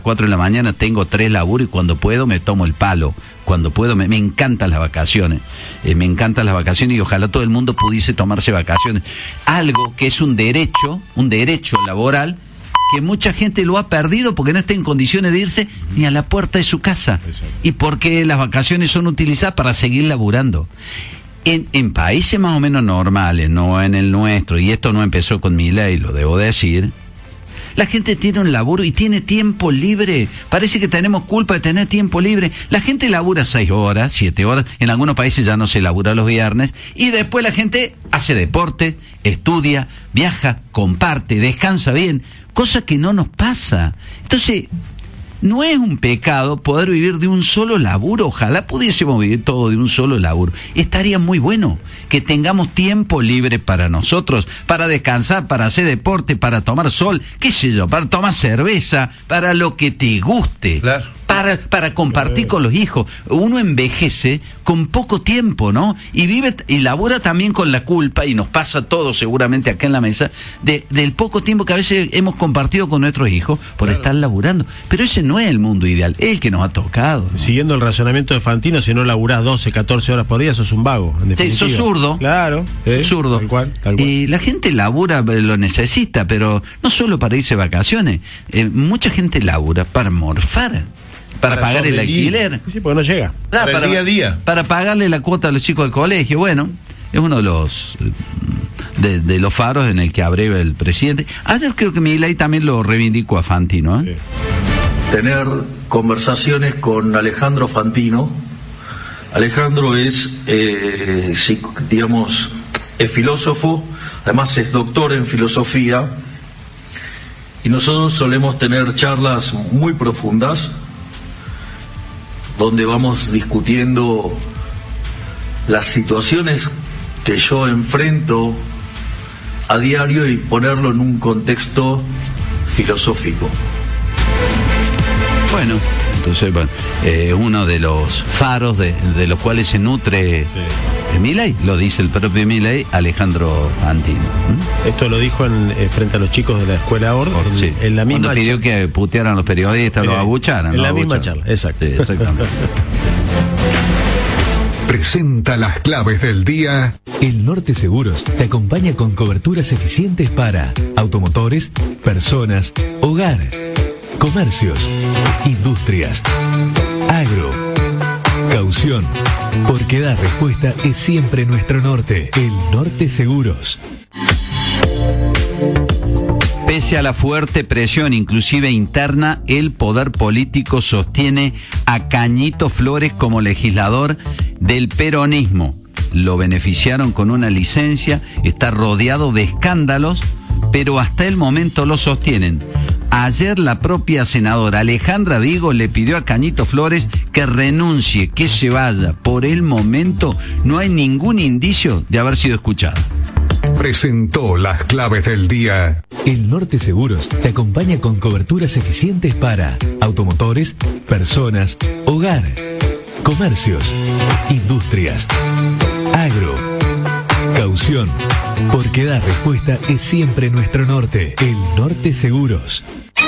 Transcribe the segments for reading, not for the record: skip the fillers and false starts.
4 de la mañana, tengo 3 laburos y cuando puedo me tomo el palo. Cuando puedo, me encantan las vacaciones. Me encantan las vacaciones y ojalá todo el mundo pudiese tomarse vacaciones. Algo que es un derecho laboral, que mucha gente lo ha perdido porque no está en condiciones de irse ni a la puerta de su casa. Exacto. Y porque las vacaciones son utilizadas para seguir laburando. En países más o menos normales, no en el nuestro, y esto no empezó con Milei, lo debo decir, la gente tiene un laburo y tiene tiempo libre. Parece que tenemos culpa de tener tiempo libre. La gente labura 6 horas, 7 horas, en algunos países ya no se labura los viernes, y después la gente hace deporte, estudia, viaja, comparte, descansa bien, cosa que no nos pasa. Entonces, no es un pecado poder vivir de un solo laburo. Ojalá pudiésemos vivir todo de un solo laburo. Estaría muy bueno que tengamos tiempo libre para nosotros, para descansar, para hacer deporte, para tomar sol, qué sé yo, para tomar cerveza, para lo que te guste. Claro. Para compartir con los hijos. Uno envejece con poco tiempo, ¿no? Y vive y labora también con la culpa, y nos pasa todo seguramente acá en la mesa, del poco tiempo que a veces hemos compartido con nuestros hijos por estar laburando. Pero ese no es el mundo ideal, es el que nos ha tocado, ¿no? Siguiendo el razonamiento de Fantino, si no laburás 12, 14 horas por día, sos un vago, en definitiva. Sí, sos zurdo. Claro. Sos zurdo. Tal cual. Y la gente labura, lo necesita, pero no solo para irse de vacaciones. Mucha gente labura para morfar. Para pagar el alquiler. Sí, porque no llega. Para el día a día. Para pagarle la cuota a los chicos del colegio. Bueno, es uno de los de los faros en el que abreva el presidente. Ayer creo que Milei también lo reivindicó a Fantino, ¿eh? Sí. Tener conversaciones con Alejandro Fantino. Alejandro es, digamos, es filósofo, además es doctor en filosofía, y nosotros solemos tener charlas muy profundas, donde vamos discutiendo las situaciones que yo enfrento a diario y ponerlo en un contexto filosófico. Bueno, entonces, uno de los faros de los cuales se nutre Milei, lo dice el propio Milei, Alejandro Fantino. Esto lo dijo frente a los chicos de la escuela Ord, en la misma. Cuando pidió que putearan a los periodistas, los abucharan. En la misma charla, exacto. Sí, exactamente. Presenta las claves del día. El Norte Seguros te acompaña con coberturas eficientes para automotores, personas, hogar, comercios, industrias, agro, caución, porque dar respuesta es siempre nuestro norte. El Norte Seguros. Pese a la fuerte presión, inclusive interna, el poder político sostiene a Cañito Flores como legislador del peronismo. Lo beneficiaron con una licencia, está rodeado de escándalos, pero hasta el momento lo sostienen. Ayer la propia senadora Alejandra Vigo le pidió a Cañito Flores que renuncie, que se vaya. Por el momento no hay ningún indicio de haber sido escuchada. Presentó las claves del día. El Norte Seguros te acompaña con coberturas eficientes para automotores, personas, hogar, comercios, industrias, agro, caución, porque dar respuesta es siempre nuestro norte. El Norte Seguros.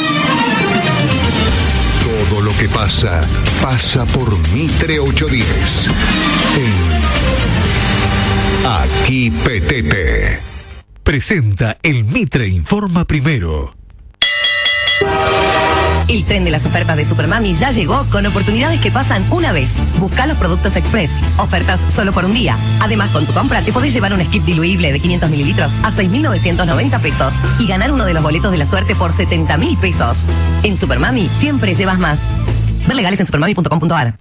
Todo lo que pasa, pasa por Mitre 810. Aquí Petete. Presenta el Mitre Informa Primero. El tren de las ofertas de Supermami ya llegó con oportunidades que pasan una vez. Busca los productos Express. Ofertas solo por un día. Además, con tu compra te podés llevar un skip diluible de 500 mililitros a 6.990 pesos y ganar uno de los boletos de la suerte por 70.000 pesos. En Supermami siempre llevas más. Ver legales en supermami.com.ar.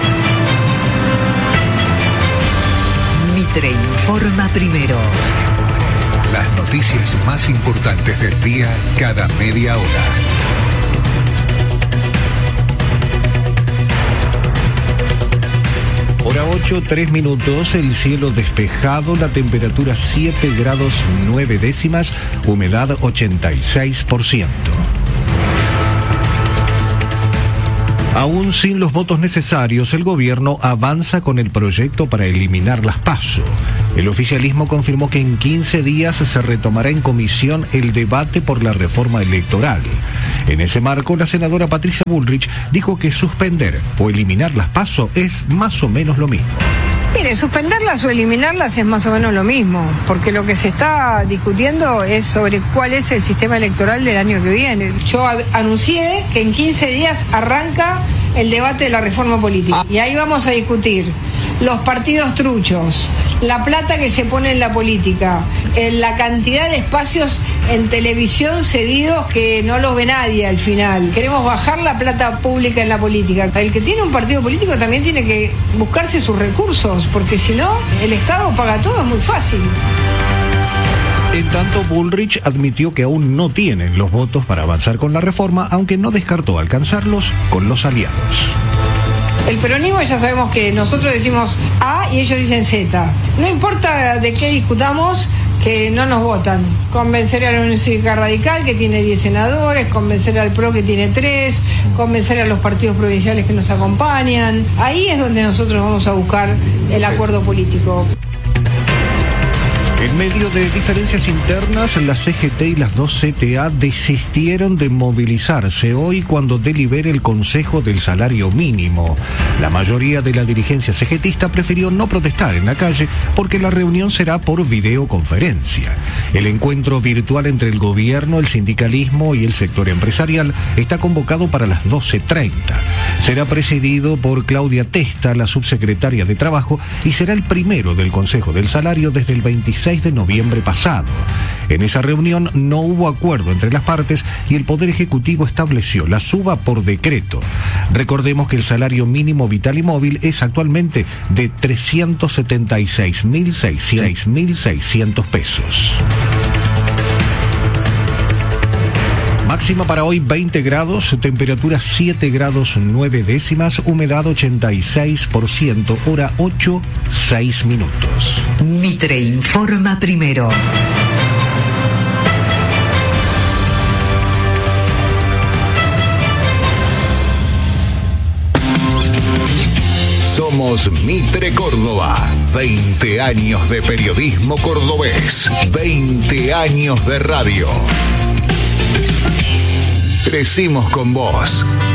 Mitre Informa Primero. Las noticias más importantes del día cada media hora. Hora 8, 3 minutos, el cielo despejado, la temperatura 7 grados 9 décimas, humedad 86%. Aún sin los votos necesarios, el gobierno avanza con el proyecto para eliminar las PASO. El oficialismo confirmó que en 15 días se retomará en comisión el debate por la reforma electoral. En ese marco, la senadora Patricia Bullrich dijo que suspender o eliminar las PASO es más o menos lo mismo. Mire, suspenderlas o eliminarlas es más o menos lo mismo, porque lo que se está discutiendo es sobre cuál es el sistema electoral del año que viene. Yo anuncié que en 15 días arranca el debate de la reforma política, y ahí vamos a discutir los partidos truchos, la plata que se pone en la política, la cantidad de espacios en televisión cedidos que no los ve nadie al final. Queremos bajar la plata pública en la política. El que tiene un partido político también tiene que buscarse sus recursos, porque si no, el Estado paga todo, es muy fácil. En tanto, Bullrich admitió que aún no tienen los votos para avanzar con la reforma, aunque no descartó alcanzarlos con los aliados. El peronismo, ya sabemos que nosotros decimos A y ellos dicen Z. No importa de qué discutamos, que no nos votan. Convencer a la Unión Cívica Radical, que tiene 10 senadores, convencer al PRO, que tiene 3, convencer a los partidos provinciales que nos acompañan. Ahí es donde nosotros vamos a buscar el acuerdo político. En medio de diferencias internas, la CGT y las dos CTA desistieron de movilizarse hoy cuando delibere el Consejo del Salario Mínimo. La mayoría de la dirigencia CGTista prefirió no protestar en la calle porque la reunión será por videoconferencia. El encuentro virtual entre el gobierno, el sindicalismo y el sector empresarial está convocado para las 12:30. Será presidido por Claudia Testa, la subsecretaria de Trabajo, y será el primero del Consejo del Salario desde el 26 de noviembre pasado. En esa reunión no hubo acuerdo entre las partes y el Poder Ejecutivo estableció la suba por decreto. Recordemos que el salario mínimo vital y móvil es actualmente de 376.600 pesos. Máxima para hoy 20 grados, temperatura 7 grados 9 décimas, humedad 86%, hora 8, 6 minutos. Mitre informa primero. Somos Mitre Córdoba. 20 años de periodismo cordobés. 20 años de radio. Crecimos con vos.